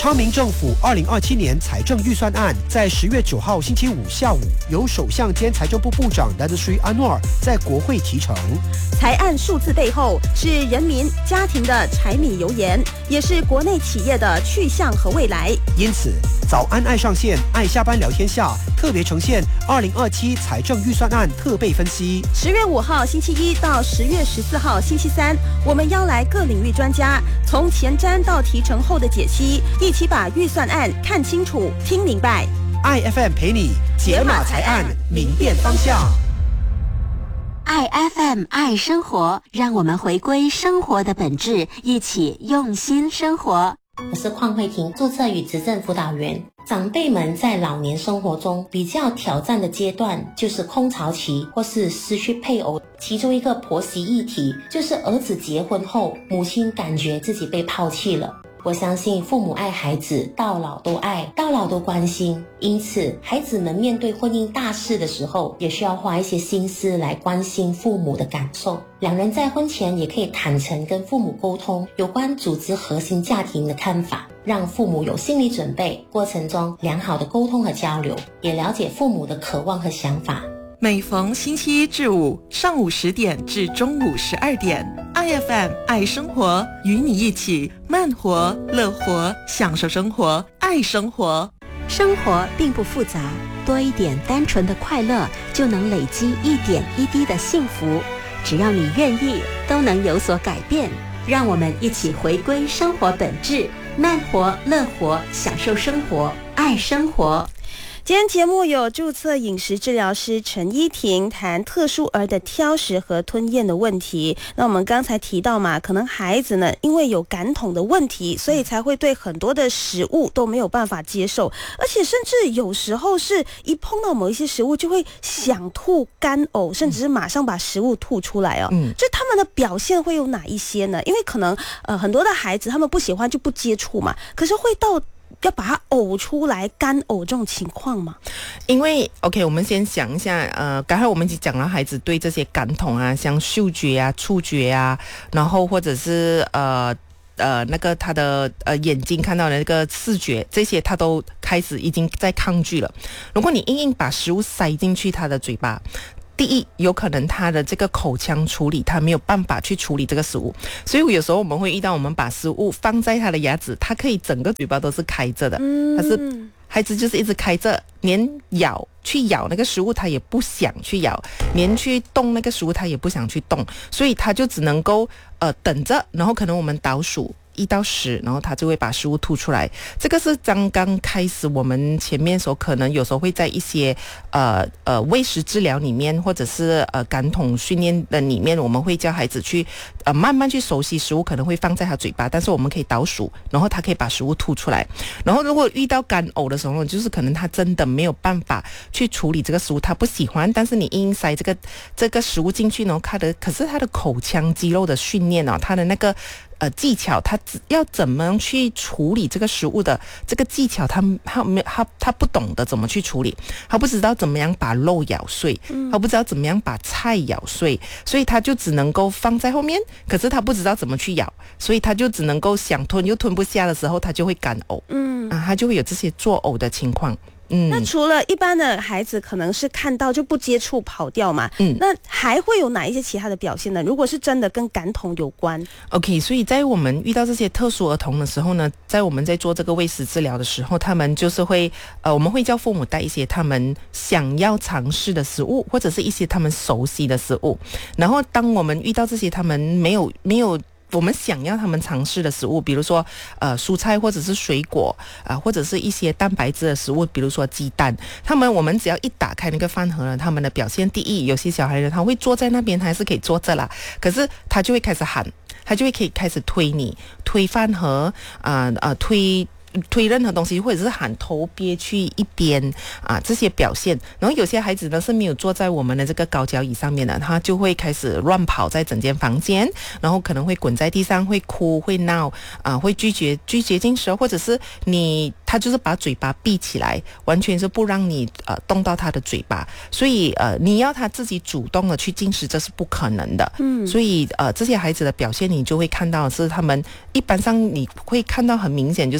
昌明政府2027年财政预算案在10月9号星期五下午由首相兼财政部部长达德斯安诺尔在国会提呈。 财案数字背后是人民家庭的柴米油盐，也是国内企业的去向和未来。 因此，早安爱上线爱下班聊天下特别呈现2027财政预算案特备分析。 10月5号星期一到10月14号星期三，我们邀来各领域专家，从前瞻到提呈后的解析，一起把预算案看清楚、听明白。 爱 FM 陪你解码财案，明辨方向。 爱 FM 爱生活，让我们回归生活的本质，一起用心生活。 我是邝慧婷，注册与执政辅导员。长辈们在老年生活中比较挑战的阶段就是空巢期或是失去配偶，其中一个婆媳议题就是儿子结婚后，母亲感觉自己被抛弃了。我相信父母爱孩子，到老都爱，到老都关心，因此孩子们面对婚姻大事的时候，也需要花一些心思来关心父母的感受。两人在婚前也可以坦诚跟父母沟通有关组织核心家庭的看法，让父母有心理准备，过程中良好的沟通和交流，也了解父母的渴望和想法。 每逢星期一至五上午10点至中午12点，IFM 爱生活，与你一起慢活、乐活，享受生活，爱生活。 生活并不复杂，多一点单纯的快乐，就能累积一点一滴的幸福。只要你愿意，都能有所改变。让我们一起回归生活本质，慢活、乐活，享受生活，爱生活。 今天节目有注册饮食治疗师陈依婷谈特殊儿的挑食和吞咽的问题。那我们刚才提到嘛，可能孩子呢因为有感统的问题，所以才会对很多的食物都没有办法接受，而且甚至有时候是一碰到某一些食物就会想吐、干呕，甚至是马上把食物吐出来哦。就他们的表现会有哪一些呢？因为可能很多的孩子他们不喜欢就不接触嘛，可是会到要把它呕出来、干呕这种情况吗？ 因为 OK， 我们先想一下，刚才我们已经讲了，孩子对这些感统啊，像嗅觉啊、触觉啊，然后或者是那个他的眼睛看到的那个视觉，这些他都开始已经在抗拒了。如果你硬硬把食物塞进去他的嘴巴，第一，有可能他的这个口腔处理他没有办法去处理这个食物，所以有时候我们会遇到，我们把食物放在他的牙齿，他可以整个嘴巴都是开着的，但是孩子就是一直开着，连去咬那个食物他也不想去咬，连去动那个食物他也不想去动，所以他就只能够等着，然后可能我们倒数1到10，然后他就会把食物吐出来。这个是刚开始我们前面所可能有时候会在一些喂食治疗里面，或者是感统训练的里面，我们会教孩子去慢慢去熟悉食物可能会放在他嘴巴，但是我们可以倒数，然后他可以把食物吐出来。然后如果遇到干呕的时候，就是可能他真的没有办法去处理这个食物，他不喜欢，但是你硬塞这个食物进去呢，可是他的口腔肌肉的训练啊，他的那个技巧，他要怎么样去处理这个食物的这个技巧，他不懂得怎么去处理，他不知道怎么样把肉咬碎，他不知道怎么样把菜咬碎，所以他就只能够放在后面，可是他不知道怎么去咬，所以他就只能够想吞又吞不下的时候，他就会干呕，他就会有这些作呕的情况。 那除了一般的孩子可能是看到就不接触跑掉嘛，那还会有哪一些其他的表现呢？如果是真的跟感统有关 OK， 所以在我们遇到这些特殊儿童的时候呢，在我们在做这个喂食治疗的时候，他们就是会我们会叫父母带一些他们想要尝试的食物，或者是一些他们熟悉的食物，然后当我们遇到这些他们没有我们想要他们尝试的食物，比如说蔬菜或者是水果或者是一些蛋白质的食物，比如说鸡蛋，我们只要一打开那个饭盒呢，他们的表现，第一，有些小孩呢他会坐在那边，他还是可以坐着啦，可是他就会开始喊，他就会可以开始推饭盒推任何东西，或者是喊头憋去一边这些表现。然后有些孩子呢是没有坐在我们的这个高脚椅上面的，他就会开始乱跑在整间房间，然后可能会滚在地上，会哭会闹会拒绝进食，或者是他就是把嘴巴闭起来，完全是不让你动到他的嘴巴，所以你要他自己主动的去进食，这是不可能的。所以这些孩子的表现你就会看到是他们一般上你会看到很明显就是比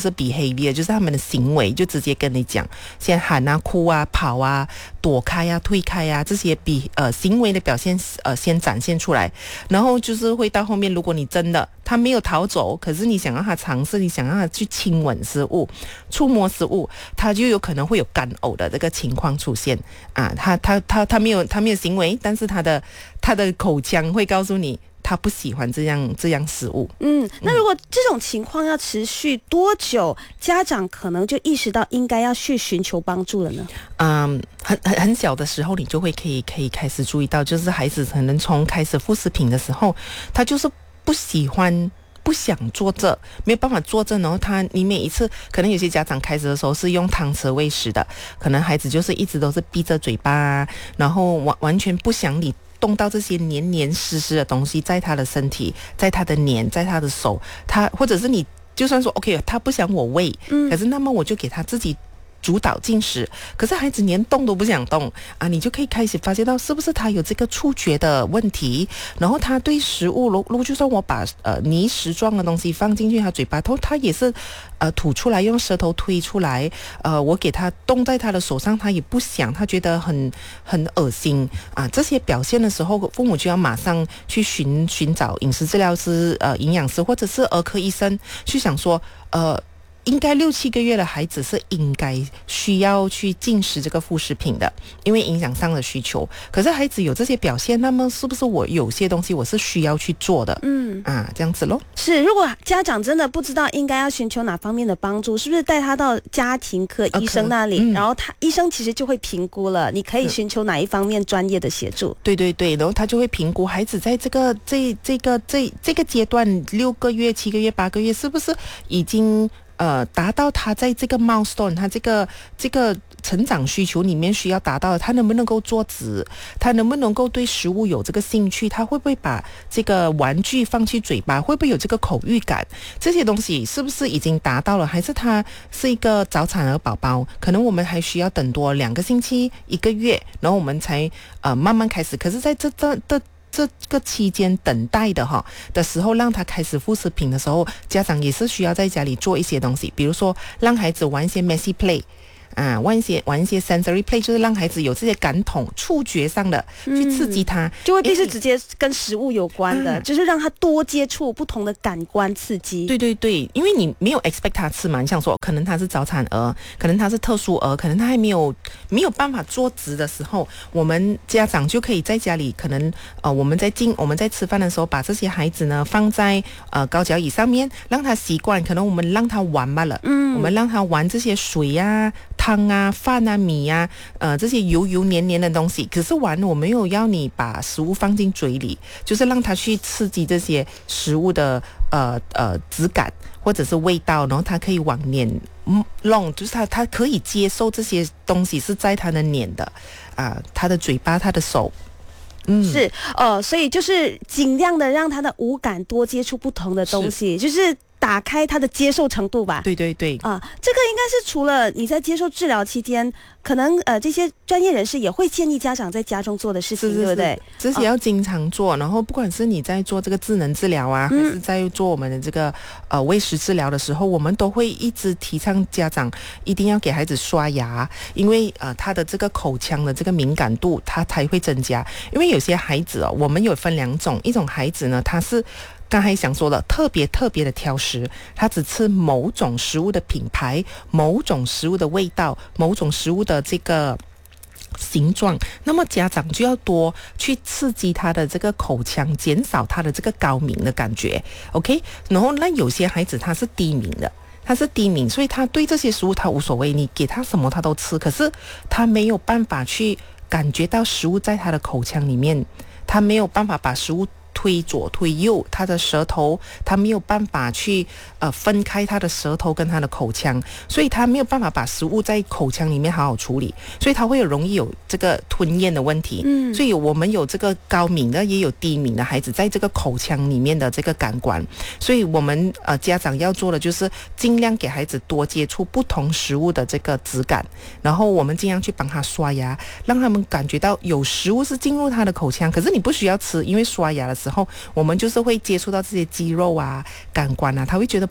behavior， 就是他们的行为，就直接跟你讲，先喊啊、哭啊、跑啊、躲开啊、退开啊，这些行为的表现先展现出来，然后就是会到后面，如果你真的他没有逃走，可是你想让他尝试，你想让他去亲吻食物、触摸食物，他就有可能会有干呕的这个情况出现啊。他没有行为，但是他的口腔会告诉你，他不喜欢这样食物。 那如果这种情况要持续多久，家长可能就意识到应该要去寻求帮助了呢？ 很小的时候，你就会可以开始注意到，就是孩子可能从开始副食品的时候，他就是不喜欢。不想坐着，没有办法坐着，然后你每一次可能有些家长开始的时候是用汤匙喂食的，可能孩子就是一直都是闭着嘴巴啊，然后完全不想你动到这些黏黏湿湿的东西在他的身体，在他的脸，在他的手，或者是你就算说 OK， 他不想我喂，可是那么我就给他自己主导进食，可是孩子连动都不想动啊，你就可以开始发现到是不是他有这个触觉的问题，然后他对食物，如果就算我把泥石状的东西放进去他嘴巴头，他也是吐出来，用舌头推出来，我给他动在他的手上，他也不想，他觉得很恶心啊。这些表现的时候，父母就要马上去寻找饮食治疗师、营养师或者是儿科医生，去想说应该6-7个月的孩子是应该需要去进食这个副食品的，因为营养上的需求。可是孩子有这些表现，那么是不是我有些东西我是需要去做的？这样子咯。 是，如果家长真的不知道应该要寻求哪方面的帮助，是不是带他到家庭科医生那里，然后医生其实就会评估了，你可以寻求哪一方面专业的协助？对， 然后他就会评估孩子在这个阶段6个月、7个月、8个月，是不是已经达到他在这个 milestone， 他这个成长需求里面需要达到的，他能不能够坐直，他能不能够对食物有这个兴趣，他会不会把这个玩具放去嘴巴，会不会有这个口欲感，这些东西是不是已经达到了，还是他是一个早产儿宝宝，可能我们还需要等多2个星期、1个月，然后我们才慢慢开始。可是在这个期间等待的时候，让他开始副食品的时候，家长也是需要在家里做一些东西，比如说让孩子玩一些 messy play，玩一些 sensory play， 就是让孩子有这些感统、触觉上的去刺激他， 就未必是直接跟食物有关的，就是让他多接触不同的感官刺激。 对，因为你没有 expect 他吃嘛，你想说可能他是早产儿，可能他是特殊儿，可能他还没有办法坐直的时候，我们家长就可以在家里，可能我们在吃饭的时候，把这些孩子呢放在高脚椅上面，让他习惯，可能我们让他玩罢了，我们让他玩这些水啊、汤啊、饭啊、米啊，这些油黏黏的东西。可是我没有要你把食物放进嘴里，就是让他去刺激这些食物的质感或者是味道，然后他可以往脸弄，就是他可以接受这些东西是在他的脸的他的嘴巴、他的手。 是所以就是尽量的让他的五感多接触不同的东西，就是打开他的接受程度吧。 对这个应该是除了你在接受治疗期间，可能这些专业人士也会建议家长在家中做的事情，对不对？ 这些要经常做，然后不管是你在做这个智能治疗还是在做我们的这个喂食治疗的时候，我们都会一直提倡家长一定要给孩子刷牙，因为他的这个口腔的这个敏感度它才会增加。因为有些孩子我们有分2种，一种孩子呢，他是刚才想说的特别的挑食，他只吃某种食物的品牌、某种食物的味道、某种食物的这个形状，那么家长就要多去刺激他的这个口腔，减少他的这个高敏的感觉 OK。 然后那有些孩子他是低敏的，所以他对这些食物他无所谓，你给他什么他都吃，可是他没有办法去感觉到食物在他的口腔里面，他没有办法把食物推左推右，他的舌头他没有办法去分开他的舌头跟他的口腔，所以他没有办法把食物在口腔里面好好处理，所以他会容易有这个吞咽的问题。所以我们有这个高敏的也有低敏的孩子在这个口腔里面的这个感官，所以我们家长要做的就是尽量给孩子多接触不同食物的这个质感，然后我们尽量去帮他刷牙，让他们感觉到有食物是进入他的口腔，可是你不需要吃，因为刷牙的时候我们就是会接触到这些肌肉啊、感官啊，他会觉得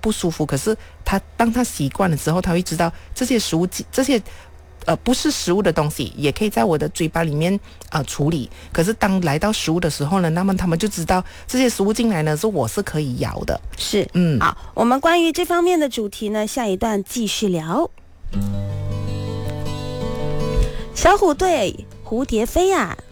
不舒服，可是当他习惯了之后，他会知道这些食物不是食物的东西也可以在我的嘴巴里面处理。可是当来到食物的时候呢，那么他们就知道这些食物进来呢我是可以咬的。 是，好，我们关于这方面的主题呢，下一段继续聊。小虎队蝴蝶飞啊。